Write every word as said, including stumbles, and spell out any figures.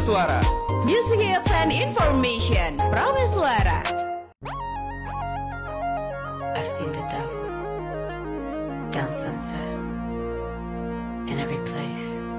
Suara. Music hits and information. Prameswara. I've seen the devil down Sunset, in every place.